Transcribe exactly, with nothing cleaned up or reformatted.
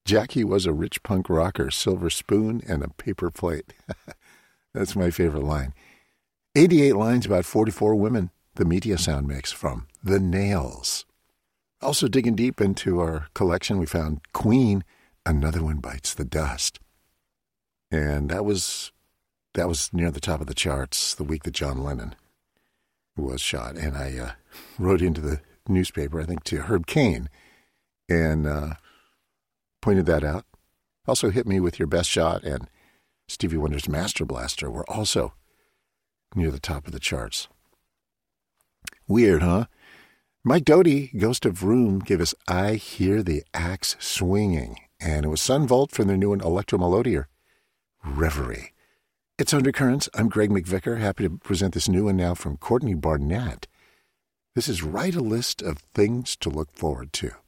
Jackie was a rich punk rocker, silver spoon and a paper plate. That's my favorite line. eighty-eight lines about forty-four women, the media sound mix from The Nails. Also digging deep into our collection, we found Queen, Another One Bites the Dust. And that was that was near the top of the charts the week that John Lennon was shot. And I uh, wrote into the newspaper, I think to Herb Caen, and uh, pointed that out. Also hit me with Your Best Shot and Stevie Wonder's Master Blaster were also near the top of the charts. Weird, huh? Mike Doughty, Ghost of Room, gave us I Hear the Axe Swinging, and it was Sun Volt from their new one, Electromelodier, Reverie. It's Undercurrents. I'm Greg McVicker, happy to present this new one now from Courtney Barnett. This is Write a List of Things to Look Forward to.